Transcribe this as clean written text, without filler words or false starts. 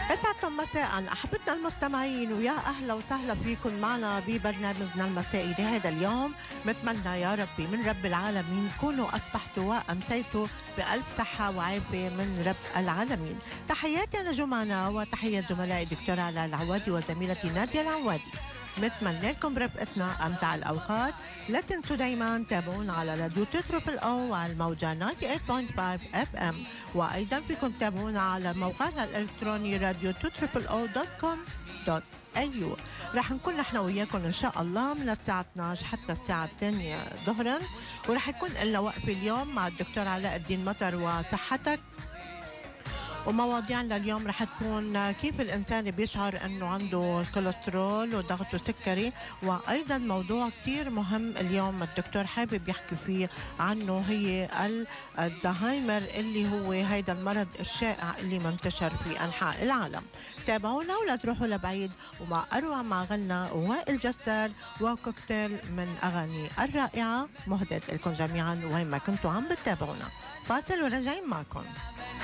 يسعدكم مساء أحبتنا المستمعين، ويا أهلا وسهلا فيكم معنا ببرنامجنا المسائي لهذا اليوم. بتمنى يا ربي من رب العالمين كونوا أصبحتوا وأمسيتوا بألف صحة وعافية من رب العالمين. تحياتي أنا جمانة وتحية زملائي الدكتورة علاء العوادي وزميلتي نادية العوادي. بتمنى لكم برفقتنا أمتع الأوقات. لا تنسوا دايما تابعونا على راديو تتربل أو على الموجة 98.5 FM، وأيضا فيكم تتابعونا على موقعنا الإلكتروني راديو تتربل.com.au. رح نكون نحن وياكم إن شاء الله من الساعة 12 حتى الساعة 2 ظهرا، ورح يكون لنا وقفة اليوم مع الدكتور علاء الدين مطر وصحتك. ومواضيعنا اليوم رح تكون كيف الإنسان بيشعر أنه عنده كوليسترول وضغط وسكري، وأيضا موضوع كتير مهم اليوم الدكتور حابب يحكي فيه عنه، هي الزهايمر اللي هو هيدا المرض الشائع اللي منتشر في أنحاء العالم. تابعونا ولا تروحوا لبعيد، وما أروع ما غنى وائل جسار وكوكتيل من أغاني الرائعة مهدت لكم جميعا وين ما كنتوا عم بتتابعونا. فاصل وراجعين معكم.